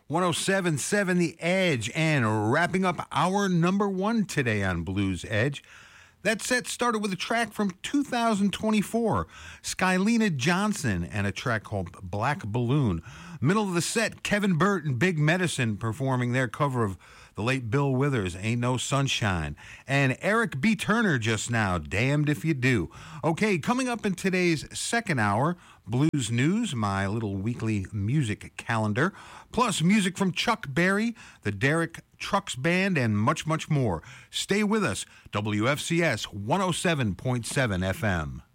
107.7 The Edge, and wrapping up our number one today on Blues Edge. That set started with a track from 2024, Skylina Johnson, and a track called Black Balloon. Middle of the set, Kevin Burt and Big Medicine performing their cover of the late Bill Withers' Ain't No Sunshine. And Eric B. Turner just now, Damned If You Do. Okay, coming up in today's second hour, Blues News, my little weekly music calendar, plus music from Chuck Berry, the Derek Trucks Band, and much, much more. Stay with us, WFCS 107.7 FM.